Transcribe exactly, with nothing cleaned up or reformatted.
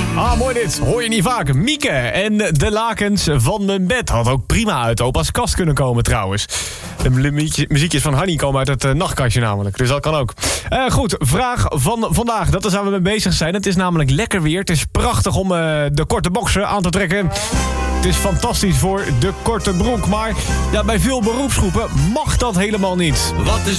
Ah, mooi dit. Hoor je niet vaak. Mieke en de lakens van mijn bed. Had ook prima uit opa's kast kunnen komen trouwens. De muziekjes van Hanny komen uit het uh, nachtkastje namelijk. Dus dat kan ook. Uh, goed, vraag van vandaag. Dat is waar we mee bezig zijn. Het is namelijk lekker weer. Het is prachtig om uh, de korte boksen aan te trekken. Het is fantastisch voor de korte broek. Maar ja, bij veel beroepsgroepen mag dat helemaal niet. Wat is